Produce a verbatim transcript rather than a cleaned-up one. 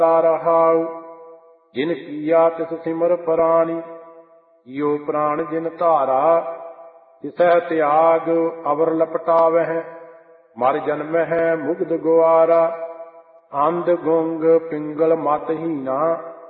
ਰਹਾਉ। ਜਿਨ ਕੀਆ ਤਿਸ ਸਿਮਰ ਪ੍ਰਾਣੀ, ਕੀਓ ਪ੍ਰਾਣ ਜਿਨ ਧਾਰਾ। ਤਿਸਹਿ ਤਿਆਗ ਅਵਰ ਲਪਟਾਵਹਿ, ਮਰ ਜਨਮਹਿ ਮੁਗਧ ਗੁਆਰਾ। ਅੰਧ ਗੁੰਗ ਪਿੰਗਲ ਮਤਹੀਨਾ,